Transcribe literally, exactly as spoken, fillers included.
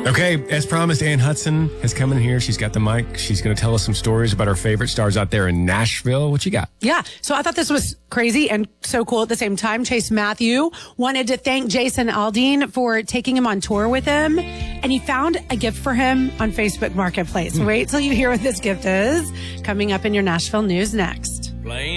Okay, as promised, Ann Hudson has come in here. She's got the mic. She's going to tell us some stories about our favorite stars out there in Nashville. What you got? Yeah, so I thought this was crazy and so cool at the same time. Chase Matthew wanted to thank Jason Aldean for taking him on tour with him, and he found a gift for him on Facebook Marketplace. Mm. Wait till you hear what this gift is. Coming up in your Nashville news next.